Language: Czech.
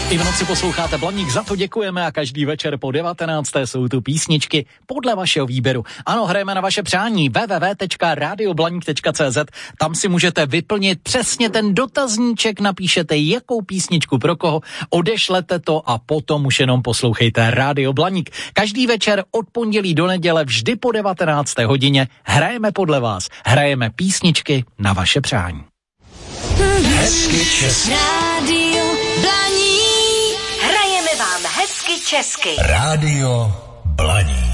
I v noci posloucháte Blaník, za to děkujeme a každý večer po 19. jsou tu písničky podle vašeho výběru. Ano, hrajeme na vaše přání www.radioblaník.cz. Tam si můžete vyplnit přesně ten dotazníček, napíšete jakou písničku pro koho, odešlete to a potom už jenom poslouchejte Rádio Blaník. Každý večer od pondělí do neděle vždy po 19. hodině hrajeme podle vás. Hrajeme písničky na vaše přání. Hezky česky. Rádio Blaník. Hrajeme vám hezky česky. Rádio Blaník.